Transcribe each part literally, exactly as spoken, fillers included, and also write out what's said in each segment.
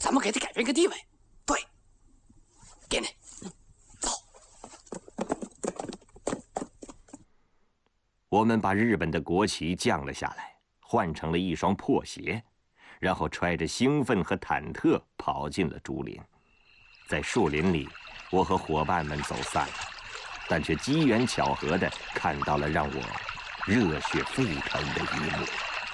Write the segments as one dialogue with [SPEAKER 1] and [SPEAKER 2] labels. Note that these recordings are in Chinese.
[SPEAKER 1] 咱们给他改变个地位。对，给你，走。
[SPEAKER 2] 我们把日本的国旗降了下来，换成了一双破鞋，然后揣着兴奋和忐忑跑进了竹林。在树林里，我和伙伴们走散了，但却机缘巧合地看到了让我热血沸腾的一幕。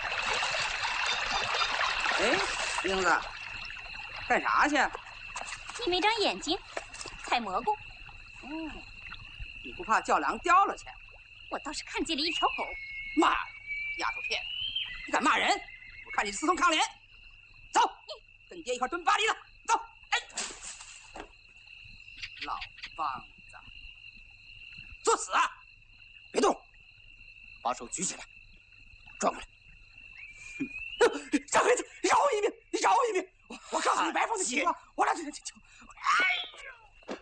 [SPEAKER 3] 哎，英子，干啥去？
[SPEAKER 4] 你没长眼睛，采蘑菇。
[SPEAKER 3] 哦，你不怕叫梁叼了去？
[SPEAKER 4] 我倒是看见了一条狗。
[SPEAKER 3] 妈，丫头片子，你敢骂人？我看你私通抗联！走，跟爹一块蹲巴黎了。走，哎，老梆子，作死啊！别动，把手举起来，转过来。小黑子，饶我一命！你饶我一命！我我告诉你白凤的情况，我俩只能请求。哎呦！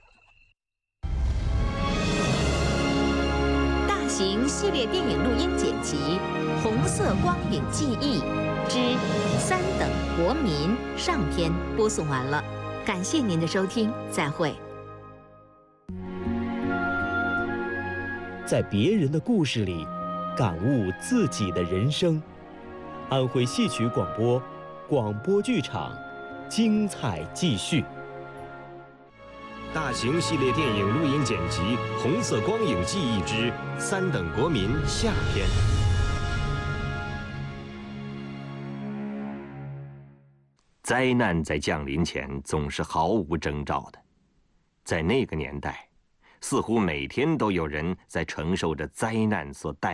[SPEAKER 5] 大型系列电影录音剪辑《红色光影记忆之三等国民》上篇播送完了，感谢您的收听，再会。
[SPEAKER 6] 在别人的故事里，感悟自己的人生。安徽戏曲广播，广播剧场，精彩继续。
[SPEAKER 2] 大型系列电影录音剪辑《红色光影记忆之三等国民》下篇。灾难在降临前总是毫无征兆的，在那个年代，似乎每天都有人在承受着灾难所带